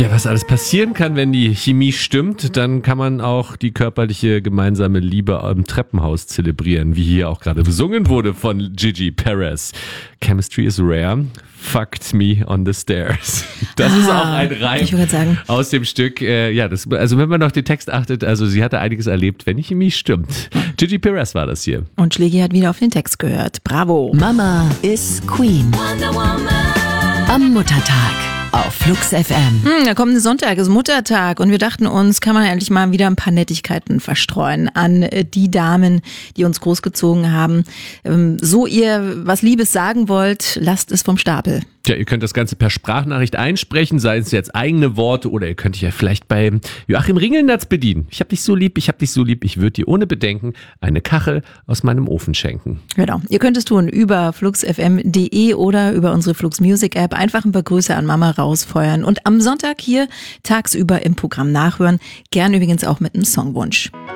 Ja, was alles passieren kann, wenn die Chemie stimmt, dann kann man auch die körperliche gemeinsame Liebe im Treppenhaus zelebrieren, wie hier auch gerade besungen wurde von Gigi Perez. Chemistry is rare, fucked me on the stairs. Das ist auch ein Reim aus dem Stück. Also wenn man auf den Text achtet, also sie hatte einiges erlebt, wenn die Chemie stimmt. Gigi Perez war das hier. Und Schlägi hat wieder auf den Text gehört. Bravo. Mama is Queen. Am Muttertag auf Flux FM. Der kommende Sonntag ist Muttertag und wir dachten uns, kann man endlich mal wieder ein paar Nettigkeiten verstreuen an die Damen, die uns großgezogen haben. So ihr was Liebes sagen wollt, lasst es vom Stapel. Ja, ihr könnt das Ganze per Sprachnachricht einsprechen, sei es jetzt eigene Worte oder ihr könnt euch ja vielleicht bei Joachim Ringelnatz bedienen. Ich hab dich so lieb, ich würde dir ohne Bedenken eine Kachel aus meinem Ofen schenken. Genau, ihr könnt es tun über fluxfm.de oder über unsere Flux Music App. Einfach ein paar Grüße an Mama rausfeuern und am Sonntag hier tagsüber im Programm nachhören. Gern übrigens auch mit einem Songwunsch.